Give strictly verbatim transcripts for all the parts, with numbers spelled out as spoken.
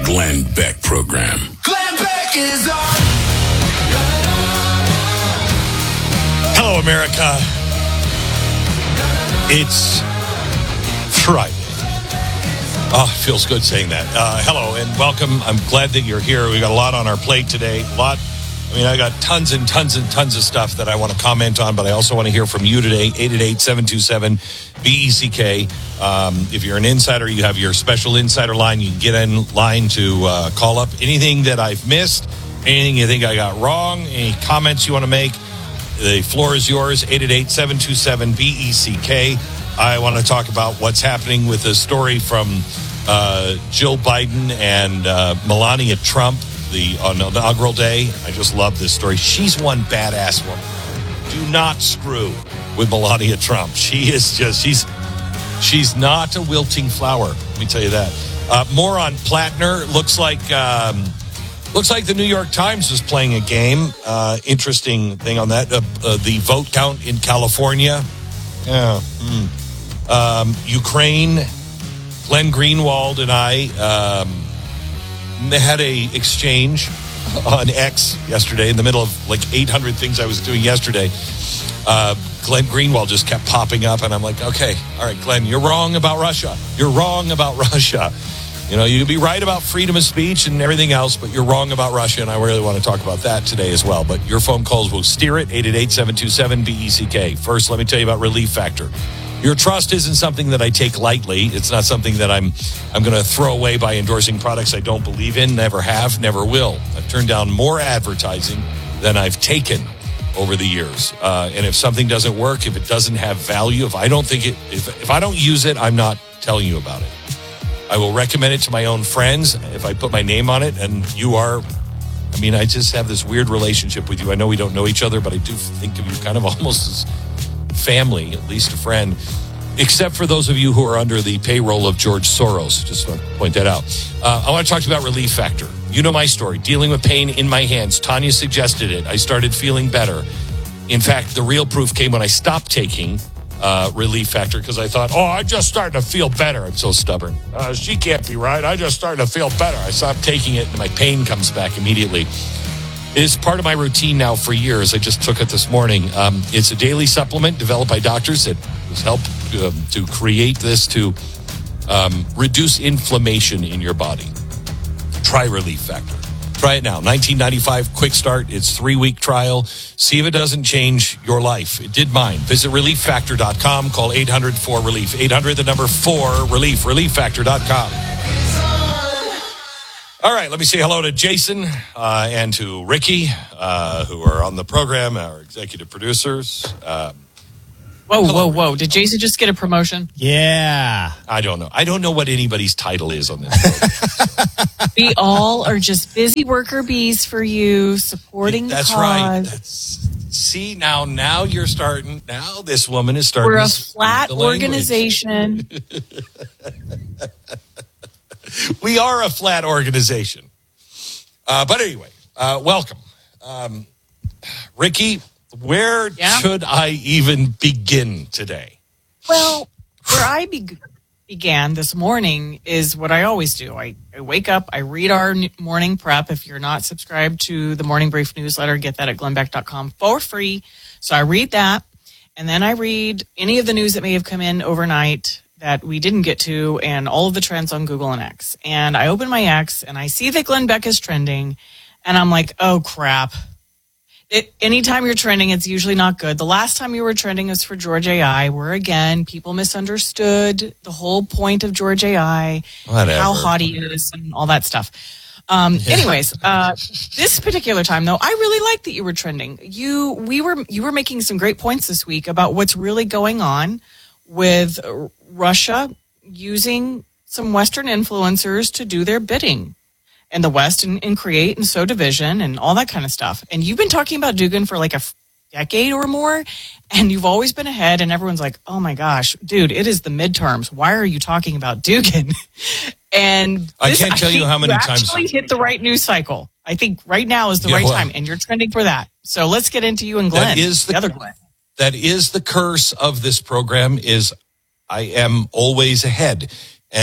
Glenn Beck Program. Glenn Beck is on. Hello, America. It's Friday. Oh, it feels good saying that. Uh, hello and welcome. I'm glad that you're here. We got a lot on our plate today. A lot. I mean, I got tons and tons and tons of stuff that I want to comment on, but I also want to hear from you today. eight eight eight, seven two seven, B E C K. Um, if you're an insider, you have your special insider line. You can get in line to uh, call up anything that I've missed, anything you think I got wrong, any comments you want to make. The floor is yours, eight eight eight, seven two seven, B E C K. I want to talk about what's happening with the story from uh, Joe Biden and uh, Melania Trump. The on inaugural day. I just love this story. She's one badass woman. Do not screw with Melania Trump. She is just, she's she's not a wilting flower. Let me tell you that. Uh, more on Plattner. Looks like um, looks like the New York Times is playing a game. Uh, interesting thing on that. Uh, uh, the vote count in California. Yeah. Mm. Um, Ukraine. Glenn Greenwald and I um, They had a exchange on X yesterday in the middle of like eight hundred things I was doing yesterday. Uh, Glenn Greenwald just kept popping up, and I'm like, okay, all right, Glenn, you're wrong about Russia. You're wrong about Russia. You know, you can be right about freedom of speech and everything else, but you're wrong about Russia, and I really want to talk about that today as well. But your phone calls will steer it, eight eight eight, seven two seven, B E C K. First, let me tell you about Relief Factor. Your trust isn't something that I take lightly. It's not something that I'm I'm going to throw away by endorsing products I don't believe in, never have, never will. I've turned down more advertising than I've taken over the years. Uh, and if something doesn't work, if it doesn't have value, if I don't think it, if, if I don't use it, I'm not telling you about it. I will recommend it to my own friends if I put my name on it. And you are, I mean, I just have this weird relationship with you. I know we don't know each other, but I do think of you kind of almost as family, at least a friend, except for those of you who are under the payroll of George Soros. Just want to point that out. Uh, I want to talk to you about Relief Factor. You know my story. Dealing with pain in my hands. Tanya suggested it. I started feeling better. In fact, the real proof came when I stopped taking uh, Relief Factor because I thought, oh, I'm just starting to feel better. I'm so stubborn. Uh, she can't be right. I just started to feel better. I stopped taking it and my pain comes back immediately. It's part of my routine now for years. I just took it this morning. Um, it's a daily supplement developed by doctors that has helped um, to create this to um, reduce inflammation in your body. Try Relief Factor. Try it now. nineteen ninety-five quick start. It's three-week trial. See if it doesn't change your life. It did mine. Visit relief factor dot com. Call eight hundred four relief. eight hundred, the number four, relief. relief factor dot com. All right, let me say hello to Jason uh, and to Ricky, uh, who are on the program, our executive producers. Um, whoa, hello, whoa, whoa. Did Jason just get a promotion? Yeah. I don't know. I don't know what anybody's title is on this. We all are just busy worker bees for you, supporting That's the cause. right. That's, see, now now you're starting. Now this woman is starting We're to a speak flat the language. organization. We are a flat organization. Uh, but anyway, uh, welcome. Um, Ricky, where Yeah? should I even begin today? Well, where I be- began this morning is what I always do. I, I wake up, I read our n- morning prep. If you're not subscribed to the Morning Brief newsletter, get that at glenn beck dot com for free. So I read that, and then I read any of the news that may have come in overnight that we didn't get to, and all of the trends on Google and X. And I open my X, and I see that Glenn Beck is trending, and I'm like, oh, crap. It, anytime you're trending, it's usually not good. The last time you were trending was for George A I, where, again, people misunderstood the whole point of George A I, Whatever. how hot he is, and all that stuff. Um, anyways, uh, this particular time, though, I really liked that you were trending. You, we were, you were making some great points this week about what's really going on with Russia using some Western influencers to do their bidding in the West and, and create and sow division and all that kind of stuff. And you've been talking about Dugin for like a f- decade or more, and you've always been ahead, and everyone's like, oh my gosh, dude, it is the midterms. Why are you talking about Dugin? And this, I can't tell I you how many you times actually hit the right news cycle. I think right now is the Yeah, right well, time, and you're trending for that. So let's get into you and Glenn, That is the, the other Glenn. That is the curse of this program is I am always ahead. And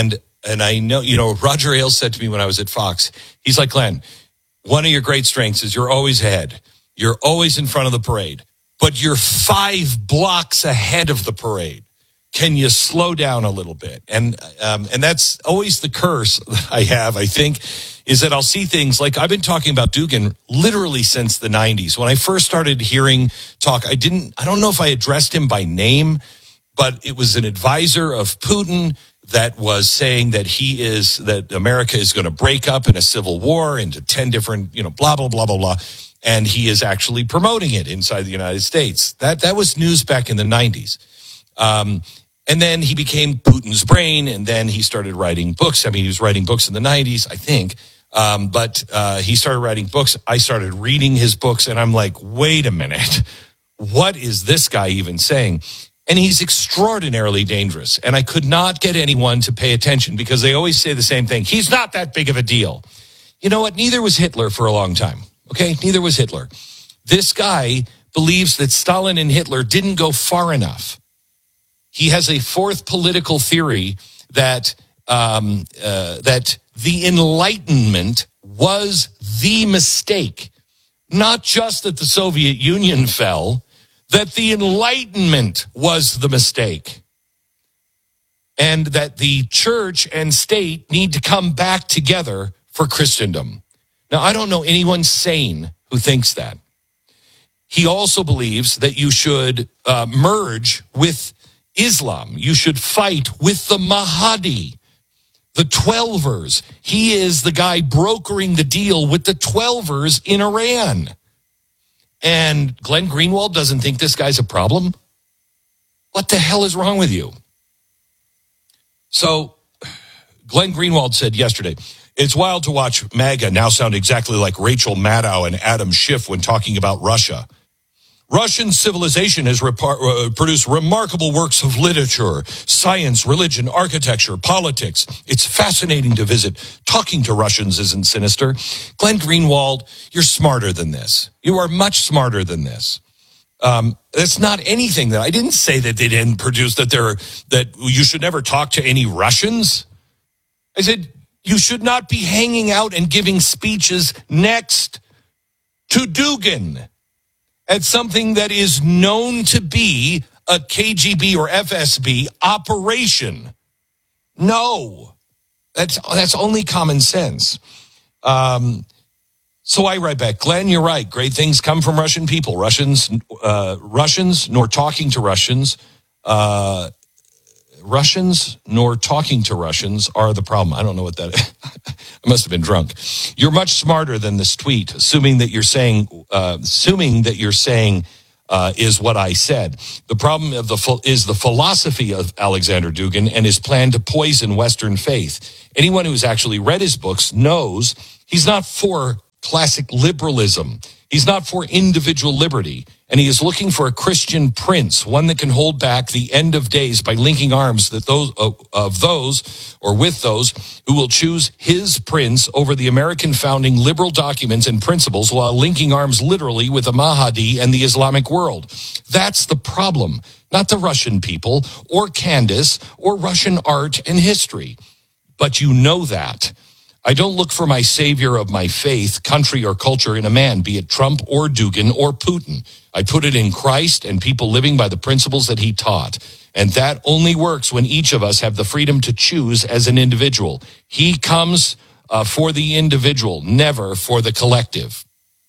and I know, you know, Roger Ailes said to me when I was at Fox, he's like, Glenn, one of your great strengths is you're always ahead. You're always in front of the parade, but you're five blocks ahead of the parade. Can you slow down a little bit? And um, and that's always the curse that I have, I think, is that I'll see things like I've been talking about Dugin literally since the nineties. When I first started hearing talk, I didn't, I don't know if I addressed him by name, but it was an advisor of Putin that was saying that he is, that America is going to break up in a civil war into ten different, you know, blah, blah, blah, blah, blah. And he is actually promoting it inside the United States. That, that was news back in the nineties. Um, and then he became Putin's brain, and then he started writing books. I mean, he was writing books in the nineties, I think. Um, but uh, he started writing books. I started reading his books, and I'm like, wait a minute. What is this guy even saying? And he's extraordinarily dangerous. And I could not get anyone to pay attention because they always say the same thing. He's not that big of a deal. You know what? Neither was Hitler for a long time. Okay? Neither was Hitler. This guy believes that Stalin and Hitler didn't go far enough. He has a fourth political theory that um, uh, that the Enlightenment was the mistake. Not just that the Soviet Union fell, that the Enlightenment was the mistake. And that the church and state need to come back together for Christendom. Now, I don't know anyone sane who thinks that. He also believes that you should uh, merge with Islam. You should fight with the Mahdi, the Twelvers. He is the guy brokering the deal with the Twelvers in Iran. And Glenn Greenwald doesn't think this guy's a problem? What the hell is wrong with you? So, Glenn Greenwald said yesterday, it's wild to watch MAGA now sound exactly like Rachel Maddow and Adam Schiff when talking about Russia. Russian civilization has repar- uh, produced remarkable works of literature, science, religion, architecture, politics. It's fascinating to visit. Talking to Russians isn't sinister. Glenn Greenwald, you're smarter than this. You are much smarter than this. Um, that's not anything that I didn't say that they didn't produce, that they're, that you should never talk to any Russians. I said, you should not be hanging out and giving speeches next to Dugin at something that is known to be a K G B or F S B operation. No, that's that's only common sense. Um, so I write back, Glenn, you're right. Great things come from Russian people. Russians, uh, Russians, nor talking to Russians, uh, Russians, nor talking to Russians are the problem. I don't know what that is. I must have been drunk. You're much smarter than this tweet, assuming that you're saying, uh, assuming that you're saying uh, is what I said. The problem of the is the philosophy of Alexander Dugin and his plan to poison Western faith. Anyone who's actually read his books knows he's not for classic liberalism. He's not for individual liberty. And he is looking for a Christian prince, one that can hold back the end of days by linking arms that those uh, of those or with those who will choose his prince over the American founding liberal documents and principles while linking arms literally with the Mahdi and the Islamic world. That's the problem, not the Russian people or Candace or Russian art and history. But you know that. I don't look for my savior of my faith, country, or culture in a man, be it Trump or Dugin or Putin. I put it in Christ and people living by the principles that he taught. And that only works when each of us have the freedom to choose as an individual. He comes uh, for the individual, never for the collective.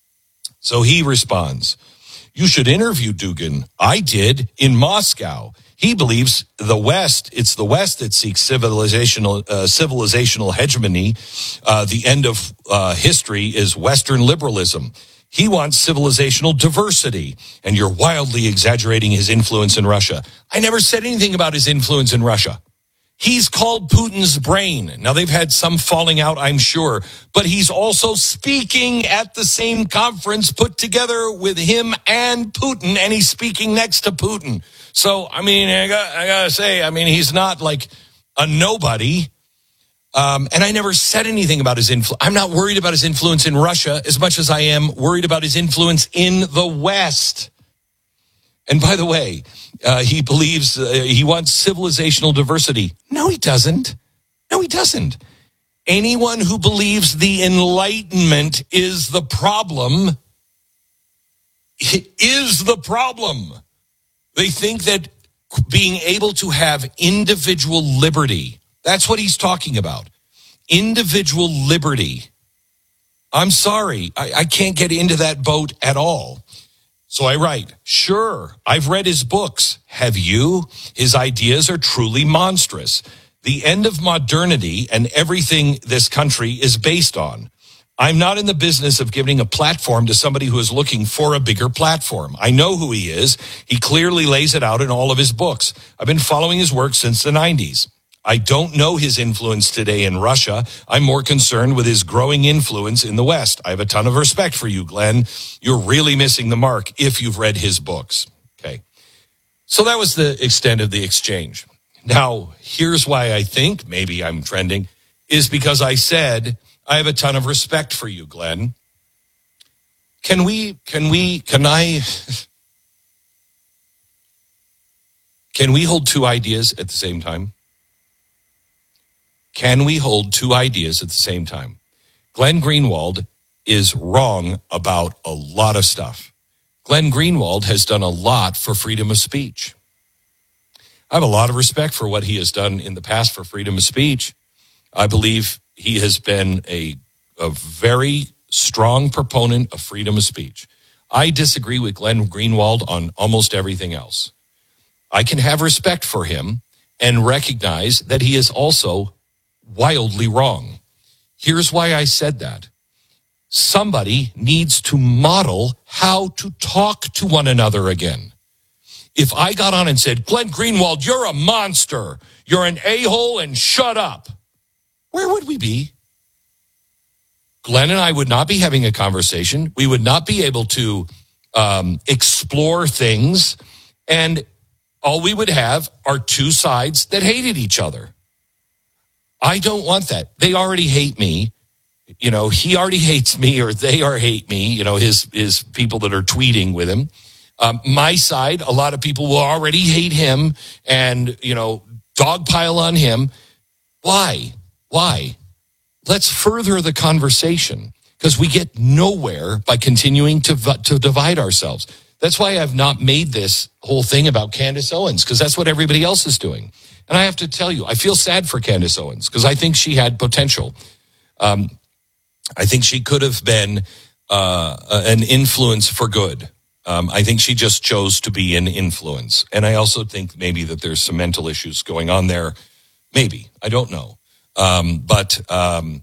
So he responds, you should interview Dugin. I did in Moscow. He believes the West, it's the West that seeks civilizational uh, civilizational hegemony. Uh, the end of uh, history is Western liberalism. He wants civilizational diversity, and you're wildly exaggerating his influence in Russia. I never said anything about his influence in Russia. He's called Putin's brain. Now, they've had some falling out, I'm sure, but he's also speaking at the same conference put together with him and Putin, and he's speaking next to Putin. So, I mean, I got, I got to say, I mean, he's not like a nobody. Um, and I never said anything about his influence. I'm not worried about his influence in Russia as much as I am worried about his influence in the West. And by the way, uh, he believes uh, he wants civilizational diversity. No, he doesn't. No, he doesn't. Anyone who believes the Enlightenment is the problem is the problem. They think that being able to have individual liberty, that's what he's talking about. Individual liberty. I'm sorry, I, I can't get into that boat at all. So I write, sure, I've read his books. Have you? His ideas are truly monstrous. The end of modernity and everything this country is based on. I'm not in the business of giving a platform to somebody who is looking for a bigger platform. I know who he is. He clearly lays it out in all of his books. I've been following his work since the nineties. I don't know his influence today in Russia. I'm more concerned with his growing influence in the West. I have a ton of respect for you, Glenn. You're really missing the mark if you've read his books. Okay. So that was the extent of the exchange. Now, here's why I think maybe I'm trending, is because I said, I have a ton of respect for you, Glenn. Can we, can we, can I, can we hold two ideas at the same time? Can we hold two ideas at the same time? Glenn Greenwald is wrong about a lot of stuff. Glenn Greenwald has done a lot for freedom of speech. I have a lot of respect for what he has done in the past for freedom of speech. I believe he has been a, a very strong proponent of freedom of speech. I disagree with Glenn Greenwald on almost everything else. I can have respect for him and recognize that he is also wildly wrong. Here's why I said that. Somebody needs to model how to talk to one another again. If I got on and said, Glenn Greenwald, you're a monster, you're an a-hole, and shut up, where would we be? Glenn and I would not be having a conversation. We would not be able to um, explore things. And all we would have are two sides that hated each other. I don't want that. They already hate me. You know, he already hates me, or they are hate me, you know, his, his people that are tweeting with him. Um, my side, a lot of people will already hate him and, you know, dogpile on him. Why? Why? Let's further the conversation, because we get nowhere by continuing to to divide ourselves. That's why I've not made this whole thing about Candace Owens, because that's what everybody else is doing. And I have to tell you, I feel sad for Candace Owens, because I think she had potential. Um, I think she could have been uh, an influence for good. Um, I think she just chose to be an influence. And I also think maybe that there's some mental issues going on there. Maybe. I don't know. Um, but um,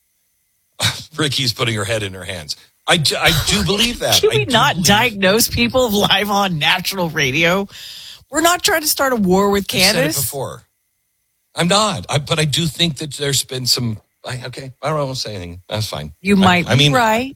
Ricky's putting her head in her hands. I do, I do believe that. Can we I not believe... diagnose people live on national radio? We're not trying to start a war with Candace. I've said it before. I'm not. I, but I do think that there's been some... I, okay, I don't want to say anything. That's fine. You I, might I mean, be right.